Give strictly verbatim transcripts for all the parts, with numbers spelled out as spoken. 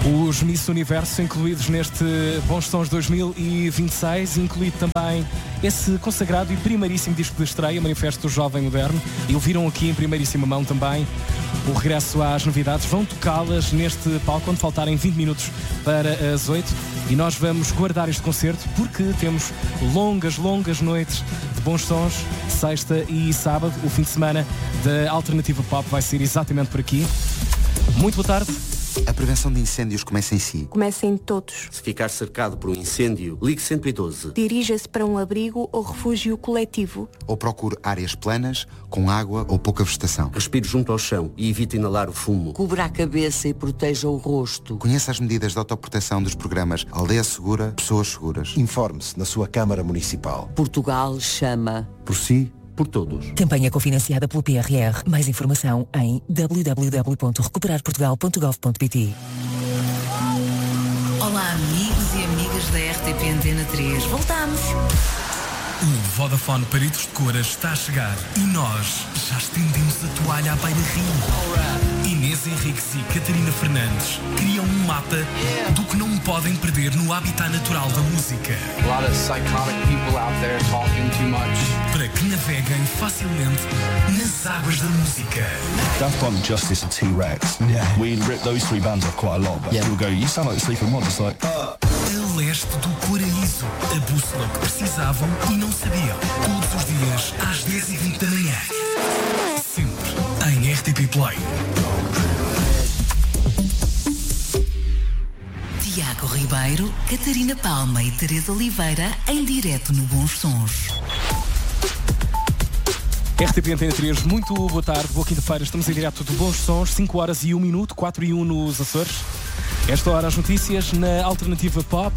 Os Miss Universo incluídos neste Bons Sons dois mil e vinte e seis, incluído também esse consagrado e primeiríssimo disco de estreia, Manifesto Jovem Moderno, e ouviram aqui em primeiríssima mão também o regresso às novidades. Vão tocá-las neste palco quando faltarem vinte minutos para as oito, e nós vamos guardar este concerto porque temos longas, longas noites de bons sons, sexta e sábado. O fim de semana da Alternativa Pop vai ser exatamente por aqui. Muito boa tarde. A prevenção de incêndios começa em si. Começa em todos. Se ficar cercado por um incêndio, ligue cento e doze. Dirija-se para um abrigo ou refúgio coletivo. Ou procure áreas planas, com água ou pouca vegetação. Respire junto ao chão e evite inalar o fumo. Cubra a cabeça e proteja o rosto. Conheça as medidas de autoproteção dos programas Aldeia Segura, Pessoas Seguras. Informe-se na sua Câmara Municipal. Portugal chama. Por si, por todos. Campanha cofinanciada pelo P R R. Mais informação em w w w ponto recuperar portugal ponto gov ponto p t. Olá, amigos e amigas da R T P Antena três. Voltamos! O Vodafone Palitos de Cores está a chegar e nós já estendemos a toalha à beira-rio. Inês Henriques e Catarina Fernandes criam um mapa do que não podem perder no habitat natural da música. A lot of psychotic people out there talking too much. Para que naveguem facilmente nas águas da música. Daft Punk, Justice and T-Rex. Yeah. We ripped those three bands off quite a lot, but yeah. People go, you sound like Sleeping Mod. It's like, uh. A leste do paraíso, a bússola que precisavam e não sabiam. Todos os dias, às dez e vinte da manhã. Sempre em R T P Play. Tiago Ribeiro, Catarina Palma e Teresa Oliveira em direto no Bons Sons. R T P Antena três, muito boa tarde, boa quinta-feira, estamos em direto do Bons Sons, cinco horas e um minuto, quatro e um nos Açores. Esta hora as notícias na Alternativa Pop.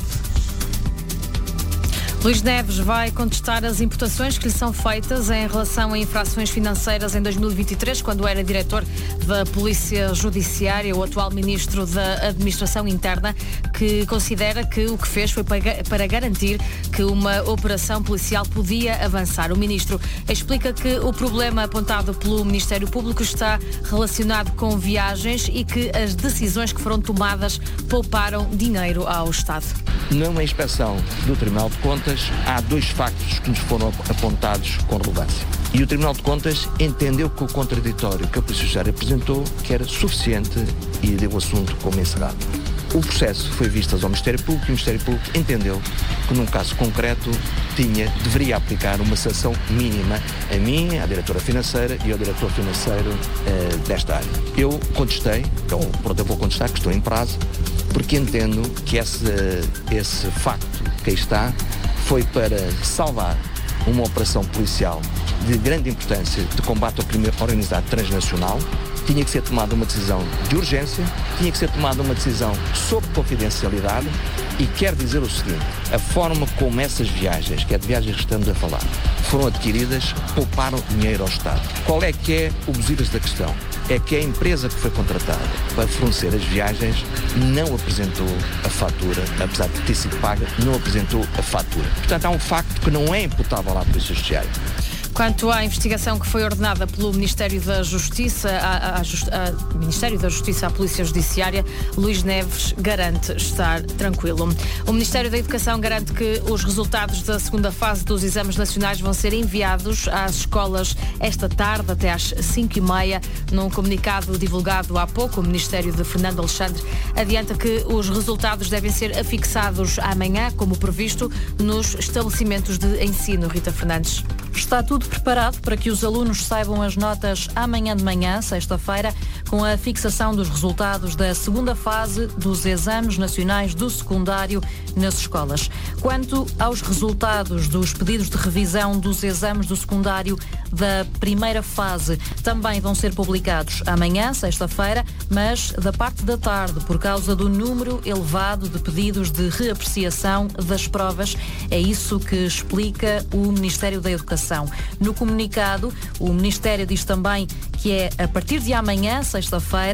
Luís Neves vai contestar as imputações que lhe são feitas em relação a infrações financeiras em dois mil e vinte e três, quando era diretor da Polícia Judiciária. O atual ministro da Administração Interna, que considera que o que fez foi para garantir que uma operação policial podia avançar. O ministro explica que o problema apontado pelo Ministério Público está relacionado com viagens e que as decisões que foram tomadas pouparam dinheiro ao Estado. Numa inspeção do Tribunal de Contas, há dois factos que nos foram apontados com relevância. E o Tribunal de Contas entendeu que o contraditório que a Polícia Judiciária apresentou que era suficiente e deu o assunto como encerrado. O processo foi visto ao Ministério Público e o Ministério Público entendeu que, num caso concreto, tinha, deveria aplicar uma sanção mínima a mim, à diretora financeira e ao diretor financeiro uh, desta área. Eu contestei, então, pronto, eu vou contestar, que estou em prazo, porque entendo que esse, esse facto que aí está foi para salvar uma operação policial de grande importância de combate ao crime organizado transnacional. Tinha que ser tomada uma decisão de urgência, tinha que ser tomada uma decisão sobre confidencialidade e quero dizer o seguinte, a forma como essas viagens, que é de viagens que estamos a falar, foram adquiridas, pouparam dinheiro ao Estado. Qual é que é o buziras da questão? É que a empresa que foi contratada para fornecer as viagens não apresentou a fatura, apesar de ter sido paga, não apresentou a fatura. Portanto, há um facto que não é imputável à Polícia Judiciária. Quanto à investigação que foi ordenada pelo Ministério da Justiça, a, a, a Ministério da Justiça à Polícia Judiciária, Luís Neves garante estar tranquilo. O Ministério da Educação garante que os resultados da segunda fase dos exames nacionais vão ser enviados às escolas esta tarde, até às cinco e meia. Num comunicado divulgado há pouco, o Ministério de Fernando Alexandre adianta que os resultados devem ser afixados amanhã, como previsto, nos estabelecimentos de ensino. Rita Fernandes. Está tudo preparado para que os alunos saibam as notas amanhã de manhã, sexta-feira, com a fixação dos resultados da segunda fase dos exames nacionais do secundário nas escolas. Quanto aos resultados dos pedidos de revisão dos exames do secundário da primeira fase, também vão ser publicados amanhã, sexta-feira, mas da parte da tarde, por causa do número elevado de pedidos de reapreciação das provas. É isso que explica o Ministério da Educação. No comunicado, o Ministério diz também que é a partir de amanhã, sexta-feira, que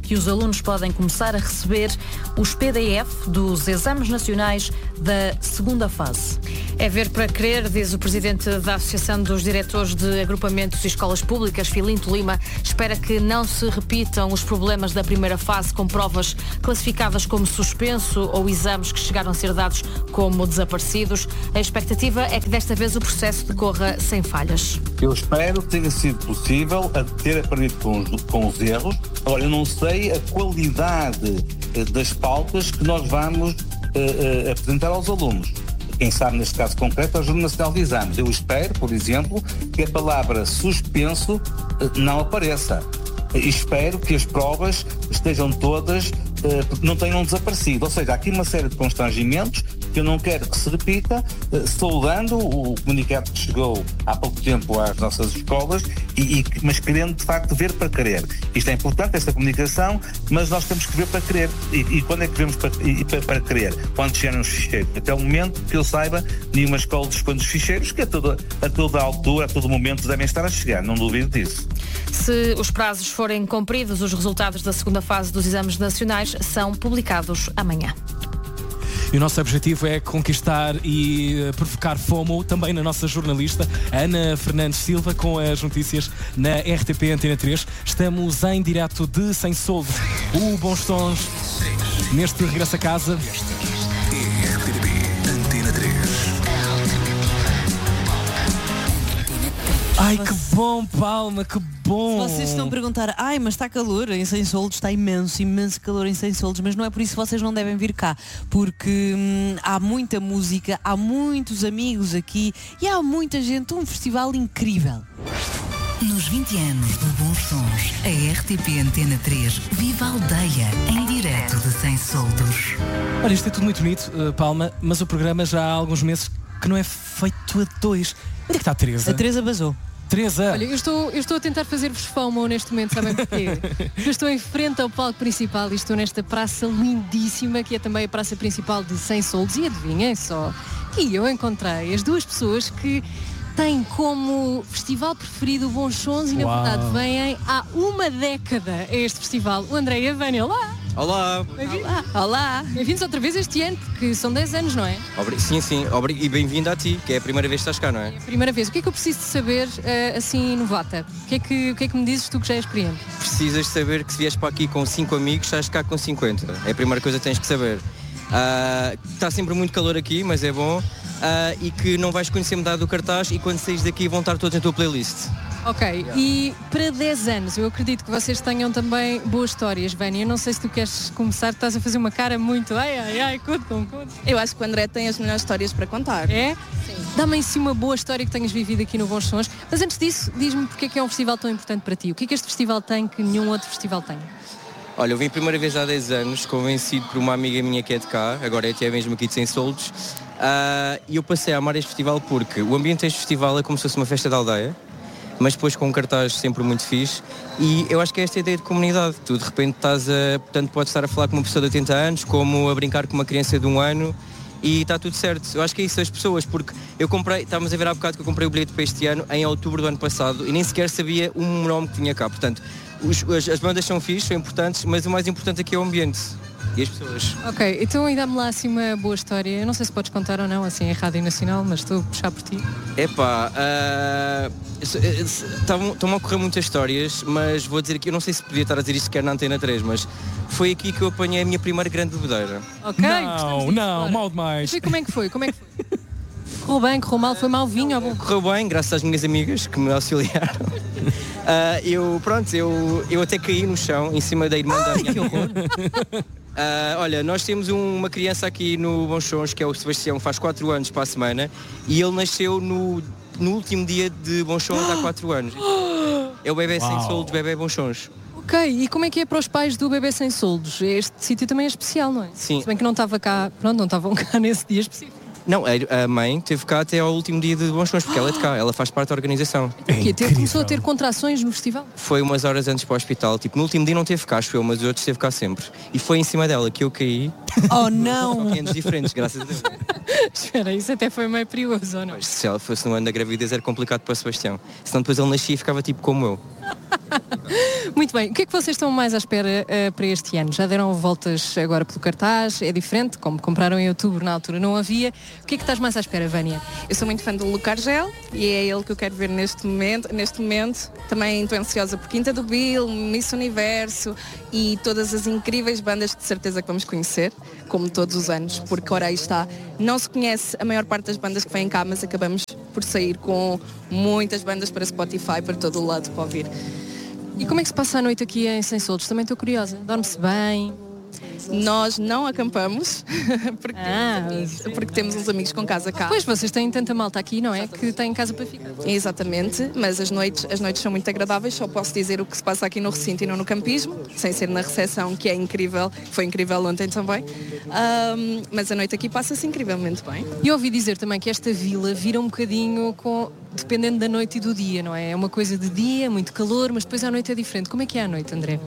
que os alunos podem começar a receber os P D F dos exames nacionais da segunda fase. É ver para crer, diz o presidente da Associação dos Diretores de Agrupamentos e Escolas Públicas, Filinto Lima, espera que não se repitam os problemas da primeira fase com provas classificadas como suspenso ou exames que chegaram a ser dados como desaparecidos. A expectativa é que desta vez o processo decorra sem falhas. Eu espero que tenha sido possível ter aprendido com os, com os erros. Agora, eu não sei a qualidade das pautas que nós vamos uh, uh, apresentar aos alunos. Quem sabe, neste caso concreto, é o Júri Nacional de Exames. Eu espero, por exemplo, que a palavra suspenso uh, não apareça. E espero que as provas estejam todas, uh, não tenham desaparecido. Ou seja, há aqui uma série de constrangimentos que eu não quero que se repita, uh, saudando o comunicado que chegou há pouco tempo às nossas escolas, e, e, mas querendo de facto ver para querer. Isto é importante, esta comunicação, mas nós temos que ver para querer. E, e quando é que vemos para, e, para, para querer? Quando chegarem os ficheiros. Até o momento que eu saiba, nenhuma escola dispõe dos ficheiros, que a toda, a toda a altura, a todo momento devem estar a chegar, não duvido disso. Se os prazos forem cumpridos, os resultados da segunda fase dos exames nacionais são publicados amanhã. E o nosso objetivo é conquistar e uh, provocar FOMO também na nossa jornalista Ana Fernandes Silva, com as notícias na R T P Antena três. Estamos em direto de Sem Soldo, o Bons Sons, neste regresso a casa. R T P Antena três. Ai, que bom, Palma, que bom! Vocês estão a perguntar, ai, mas está calor em Sem Soldos, está imenso, imenso calor em Sem Soldos, mas não é por isso que vocês não devem vir cá, porque hum, há muita música, há muitos amigos aqui e há muita gente, um festival incrível. Nos vinte anos de Bons Sons, a R T P Antena três vive a aldeia em direto de Sem Soldos. Olha, isto é tudo muito bonito, uh, Palma, mas o programa já há alguns meses que não é feito a dois. Onde é que está a Teresa? A Teresa basou. Teresa. Olha, eu estou, eu estou a tentar fazer-vos FOMO neste momento, sabem porquê? Eu estou em frente ao palco principal e estou nesta praça lindíssima, que é também a praça principal de Sem Soldos, e adivinhem só, e eu encontrei as duas pessoas que têm como festival preferido o Bons Sons e na Uau. verdade vêm há uma década a este festival. O André e a Vânia, olá! Olá! Olá! Olá! Bem-vindos outra vez este ano, porque são dez anos, não é? Obri- sim, sim, Obri- e bem-vindo a ti, que é a primeira vez que estás cá, não é? É a primeira vez. O que é que eu preciso de saber, uh, assim, novata? O que, é que, o que é que me dizes tu que já és experiente? Precisas de saber que se vies para aqui com cinco amigos, estás cá com cinquenta. É a primeira coisa que tens que saber. Uh, está sempre muito calor aqui, mas é bom. Uh, e que não vais conhecer metade do cartaz e quando saís daqui vão estar todos na tua playlist. Ok, yeah. E para dez anos, eu acredito que vocês tenham também boas histórias, Vânia. Eu não sei se tu queres começar, estás a fazer uma cara muito ai, ai, ai, conta-me, conta-me. Eu acho que o André tem as melhores histórias para contar. É? Sim. Dá-me em si uma boa história que tenhas vivido aqui no Bons Sons. Mas antes disso, diz-me porque é que é um festival tão importante para ti. O que é que este festival tem que nenhum outro festival tem? Olha, eu vim a primeira vez há dez anos, convencido por uma amiga minha que é de cá, agora é até mesmo aqui de Sem Soldos, uh, e eu passei a amar este festival porque o ambiente deste festival é como se fosse uma festa da aldeia, mas depois com um cartaz sempre muito fixe, e eu acho que é esta ideia de comunidade. Tu de repente estás a, portanto podes estar a falar com uma pessoa de oitenta anos, como a brincar com uma criança de um ano, e está tudo certo. Eu acho que é isso as pessoas, porque eu comprei, estávamos a ver há bocado que eu comprei o bilhete para este ano em outubro do ano passado e nem sequer sabia um nome que vinha cá, portanto os, as, as bandas são fixes, são importantes, mas o mais importante aqui é o ambiente e as pessoas. Ok, então ainda dá-me lá assim uma boa história. Eu não sei se podes contar ou não, assim em Rádio Nacional, mas estou a puxar por ti. Epá, uh, estão-me a ocorrer muitas histórias, mas vou dizer aqui, eu não sei se podia estar a dizer isto sequer na Antena três, mas foi aqui que eu apanhei a minha primeira grande bebedeira. Ok, não, não, mal demais. E como é que foi? Como é que foi? Correu bem, correu mal, foi mal vinho ou bom? Correu bem, graças às minhas amigas que me auxiliaram. Uh, eu, pronto, eu, eu até caí no chão, em cima da irmã da minha amiga. Uh, olha, nós temos um, uma criança aqui no Bons Sons, que é o Sebastião, faz quatro anos para a semana, e ele nasceu no, no último dia de Bons Sons há quatro anos. É o bebê Uau. Sem Soldos, bebê Bons Sons. Ok, e como é que é para os pais do bebê Sem Soldos? Este sítio também é especial, não é? Sim. Se bem que não estava cá, pronto, não estavam cá nesse dia específico. Não, a mãe esteve cá até ao último dia de Bons Sons, porque ela é de cá, ela faz parte da organização. É que teve, começou a ter contrações no festival? Foi umas horas antes para o hospital, tipo, no último dia não teve cá, acho eu, mas os outros esteve cá sempre. E foi em cima dela que eu caí. Oh não! Em anos diferentes, graças a Deus. Espera, isso até foi meio perigoso, ou não? Mas se ela fosse no ano da gravidez era complicado para o Sebastião. Senão depois ele nascia e ficava tipo como eu. Muito bem, o que é que vocês estão mais à espera uh, para este ano? Já deram voltas agora pelo cartaz, é diferente, como compraram em outubro, na altura não havia. O que é que estás mais à espera, Vânia? Eu sou muito fã do Luke Argel e é ele que eu quero ver neste momento. Neste momento. Também estou ansiosa por Quinta do Bill, Miss Universo e todas as incríveis bandas que de certeza que vamos conhecer, como todos os anos, porque ora aí está, não se conhece a maior parte das bandas que vêm cá, mas acabamos por sair com muitas bandas para Spotify, para todo o lado para ouvir. E como é que se passa a noite aqui em Sensoldos? Também estou curiosa. Dorme-se bem? Nós não acampamos porque, ah, temos amigos, porque temos uns amigos com casa cá. Pois, vocês têm tanta malta aqui, não é? Que têm casa para ficar. Exatamente, mas as noites, as noites são muito agradáveis, só posso dizer o que se passa aqui no recinto e não no campismo, sem ser na recepção, que é incrível, foi incrível ontem também, um, mas a noite aqui passa-se incrivelmente bem. E ouvi dizer também que esta vila vira um bocadinho com, dependendo da noite e do dia, não é? É uma coisa de dia, muito calor, mas depois à noite é diferente. Como é que é à noite, André?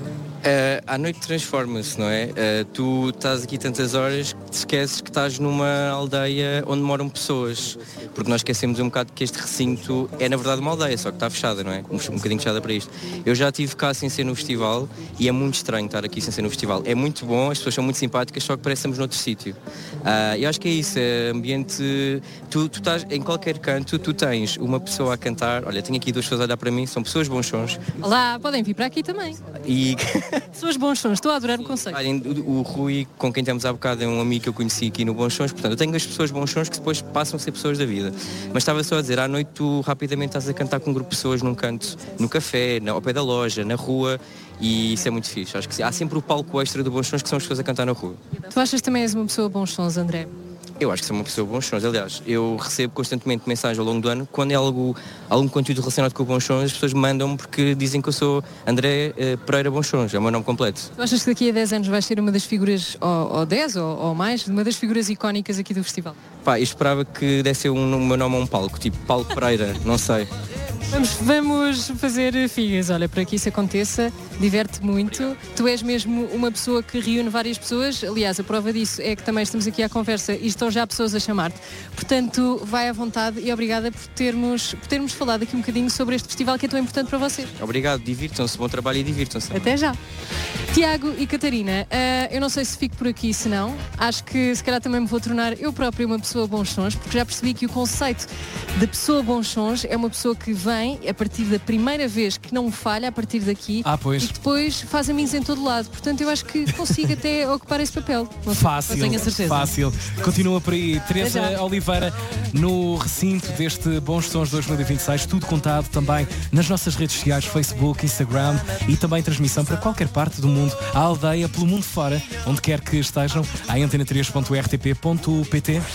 Uh, à noite transforma-se, não é? Uh, tu estás aqui tantas horas que te esqueces que estás numa aldeia onde moram pessoas, porque nós esquecemos um bocado que este recinto é na verdade uma aldeia, só que está fechada, não é? Um, um bocadinho fechada para isto. Eu já estive cá sem ser no festival e é muito estranho estar aqui sem ser no festival. É muito bom, as pessoas são muito simpáticas, só que parecemos noutro sítio. Uh, eu acho que é isso, é ambiente... Tu, tu estás em qualquer canto, tu tens uma pessoa a cantar, olha, tenho aqui duas pessoas a olhar para mim, são pessoas bons sons. Olá, podem vir para aqui também. E... Pessoas bons sons, estou a adorar o conceito. Olhem, o, o Rui, com quem temos há bocado, é um amigo que eu conheci aqui no Bons Sons, portanto eu tenho as pessoas bons sons que depois passam a ser pessoas da vida. Mas estava só a dizer, à noite tu rapidamente estás a cantar com um grupo de pessoas num canto, no café, na, ao pé da loja, na rua, e isso é muito fixe. Acho que há sempre o palco extra do Bons Sons, que são as pessoas a cantar na rua. Tu achas que também és uma pessoa bons sons, André? Eu acho que sou uma pessoa de bons sons. Aliás, eu recebo constantemente mensagens ao longo do ano. Quando é algo, algum conteúdo relacionado com bons sons, as pessoas mandam-me porque dizem que eu sou André uh, Pereira Bons Sons. É o meu nome completo. Tu achas que daqui a dez anos vais ser uma das figuras, ou, ou dez ou, ou mais, uma das figuras icónicas aqui do festival? Pá, eu esperava que desse um, o meu nome a um palco, tipo Paulo Pereira, não sei. Vamos, vamos fazer figas, olha, para que isso aconteça, diverte muito. Tu és mesmo uma pessoa que reúne várias pessoas, aliás, a prova disso é que também estamos aqui à conversa e estão já pessoas a chamar-te. Portanto, vai à vontade e obrigada por termos, por termos falado aqui um bocadinho sobre este festival que é tão importante para vocês. Obrigado, divirtam-se, bom trabalho e divirtam-se. Até já. Tiago e Catarina, uh, eu não sei se fico por aqui, se não, acho que se calhar também me vou tornar eu própria uma pessoa bons sons, porque já percebi que o conceito de pessoa bons sons é uma pessoa que vem a partir da primeira vez, que não falha a partir daqui, ah, pois. e que depois faz amigos em todo lado. Portanto, eu acho que consigo até ocupar esse papel. Não fácil, tenho a certeza. Fácil. Continua por aí. Teresa Oliveira no recinto deste Bons Sons dois mil e vinte e seis, tudo contado também nas nossas redes sociais, Facebook, Instagram e também transmissão para qualquer parte do mundo, à aldeia, pelo mundo fora, onde quer que estejam, a antena três ponto r t p ponto p t.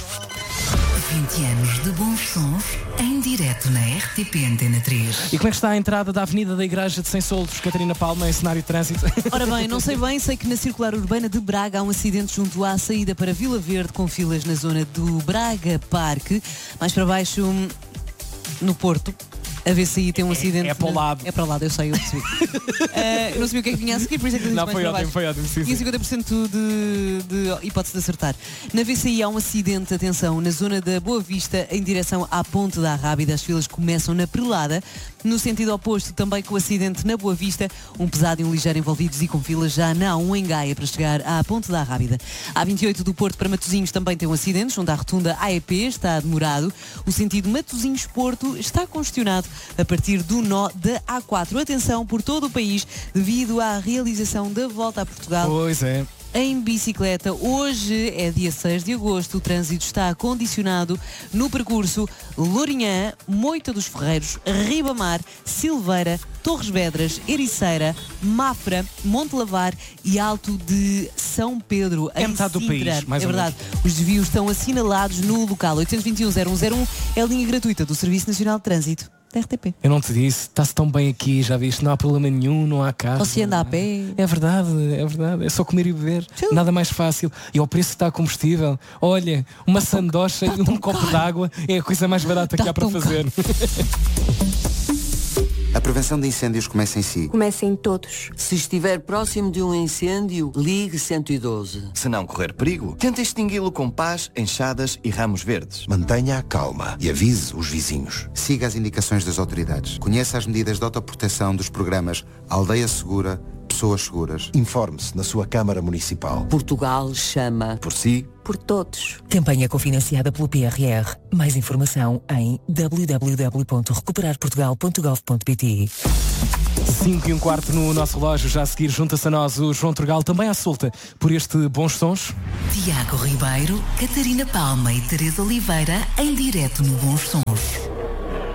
vinte anos de bons sons em direto na R T P Antena três. E como é que está a entrada da Avenida da Igreja de Sensoldos, Catarina Palma, em cenário de trânsito? Ora bem, não sei bem, sei que na circular urbana de Braga há um acidente junto à saída para Vila Verde, com filas na zona do Braga Parque. Mais para baixo, no Porto, a V C I tem um acidente. É, é para o lado. É para o lado, eu sei, eu percebi. uh, não sabia o que é que vinha a seguir, por isso é que eu disse Não, mais foi para ótimo, baixo. foi ótimo. Sim, Tinha sim. cinquenta por cento de, de hipótese de acertar. Na V C I há um acidente, atenção, na zona da Boa Vista, em direção à Ponte da Arrábida. As filas começam na Prelada. No sentido oposto, também com o acidente na Boa Vista, um pesado e um ligeiro envolvidos e com filas já na A um em Gaia para chegar à Ponte da Arrábida. A vinte e oito do Porto para Matosinhos também tem um acidente, junto à rotunda A E P, está demorado. O sentido Matosinhos-Porto está congestionado a partir do nó da A quatro. Atenção por todo o país, devido à realização da Volta a Portugal. Pois é. Em bicicleta. Hoje é dia seis de agosto, o trânsito está condicionado no percurso Lourinhã, Moita dos Ferreiros, Ribamar, Silveira, Torres Vedras, Ericeira, Mafra, Monte Lavar e Alto de São Pedro, É em metade do Sintra. país, mais É ou verdade. Os desvios estão assinalados no local. oito dois um, zero um zero um é a linha gratuita do Serviço Nacional de Trânsito da R T P. Eu não te disse, está-se tão bem aqui, já viste, não há problema nenhum, não há carro. Ou se anda a pé. É verdade, é verdade. É só comer e beber. Sim. Nada mais fácil. E ao preço que está a combustível, olha, uma sandocha e um copo de água é a coisa mais barata que há para fazer. A prevenção de incêndios começa em si. Começa em todos. Se estiver próximo de um incêndio, ligue cento e doze. Se não correr perigo, tente extingui-lo com pás, enxadas e ramos verdes. Mantenha a calma e avise os vizinhos. Siga as indicações das autoridades. Conheça as medidas de autoproteção dos programas Aldeia Segura, Pessoas Seguras. Informe-se na sua Câmara Municipal. Portugal chama. Por si. Por todos. Campanha cofinanciada pelo P R R. Mais informação em w w w ponto recuperar portugal ponto gov ponto p t. cinco e um quarto no nosso relógio, já a seguir junta-se a nós o João Turgal, também à solta por este Bons Sons. Tiago Ribeiro, Catarina Palma e Teresa Oliveira em direto no Bons Sons.